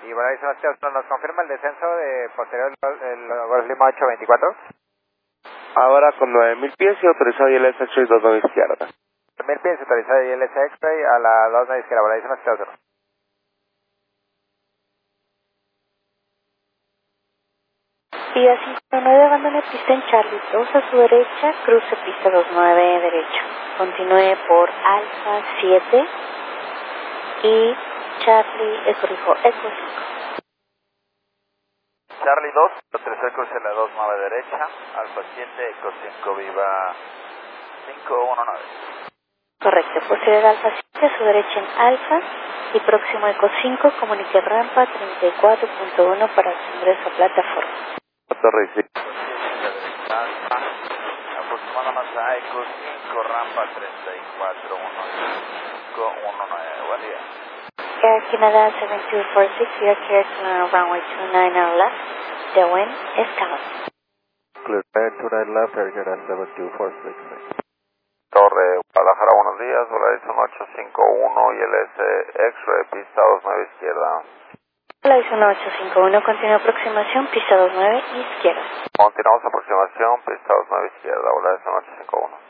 Y bueno, dice nos confirma el descenso de posterior el Golf Lima 824. Ahora con 9.000 pies y autorizado ILS X-Ray 29 izquierda. 1000 pies autorizado ILS X-Ray a la 29 izquierda. Bueno, dice nos Vía 59, abandone pista en Charlie 2 a su derecha, cruce pista 29 derecho. Continúe por Alfa 7 y Charlie, corrijo, Eco 5. Charlie 2, autorizado el cruce a la 29 derecha, Alfa 7, Eco 5, viva 519. Correcto, posterior Alfa 7 a su derecha en Alfa y próximo Eco 5, comunique rampa 34.1 para su ingreso a plataforma. Torre sí. Aproximándonos a Eco 5, rampa 341519. Buen día. Air Canada 7246, Sierra Care to runway 29 on left. The wind is calm. Clear 29 left, Air Canada 7246. Torre Guadalajara, buenos días. Horizon 851 y LS X-Ray, pista 29 izquierda. Horizon 851, continúa aproximación, pista 29 izquierda. Continuamos aproximación, pista 29 izquierda, Horizon 851.